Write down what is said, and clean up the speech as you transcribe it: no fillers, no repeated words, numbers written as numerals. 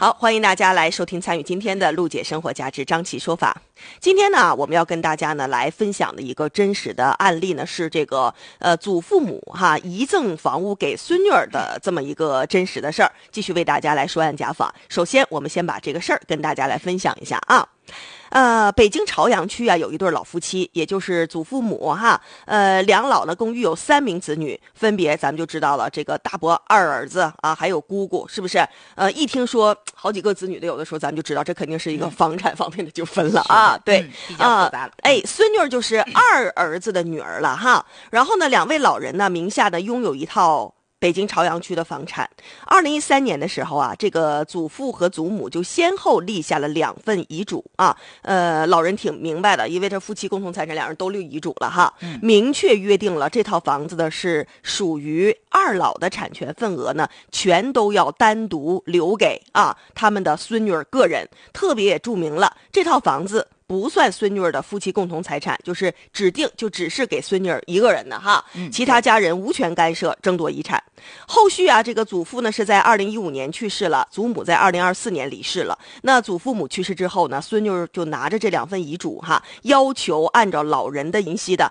好，欢迎大家来收听参与今天的陆姐生活家之张琪说法。今天呢，我们要跟大家呢来分享的一个真实的案例呢，是这个祖父母遗赠房屋给孙女儿的这么一个真实的事儿，继续为大家来说案家访。首先，我们先把这个事儿跟大家来分享一下啊。北京朝阳区有一对老夫妻，也就是祖父母两老呢共育有3名子女，分别咱们就知道了，这个大伯、二儿子还有姑姑，是不是？一听说好几个子女的，有的时候咱们就知道这肯定是一个房产方面的纠纷了啊。对， 比较复杂了。 孙女儿就是二儿子的女儿了哈。然后呢，2位老人呢名下呢拥有一套北京朝阳区的房产。2013年的时候这个祖父和祖母就先后立下了2份遗嘱老人挺明白的，因为这夫妻共同财产，2人都立遗嘱了哈，明确约定了这套房子的是属于二老的产权份额呢，全都要单独留给他们的孙女儿个人，特别也注明了这套房子不算孙女儿的夫妻共同财产，就是指定就只是给孙女儿一个人的哈，其他家人无权干涉争夺遗产。后续这个祖父呢是在2015年去世了，祖母在2024年离世了。那祖父母去世之后呢，孙女儿就拿着这2份遗嘱要求按照老人的明晰的